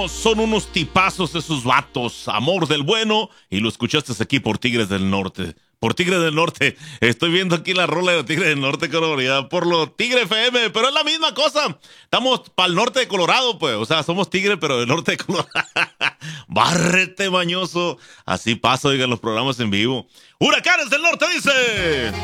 Son unos tipazos esos vatos, amor del bueno, y lo escuchaste aquí por Tigres del Norte. Por Tigre del Norte, estoy viendo aquí la rola de Tigre del Norte, Colorado, por lo Tigre FM, pero es la misma cosa. Estamos para el norte de Colorado, pues, o sea, somos Tigre, pero del norte de Colorado. Bárrete, mañoso. Así pasa, oigan, los programas en vivo. Huracanes del Norte dice.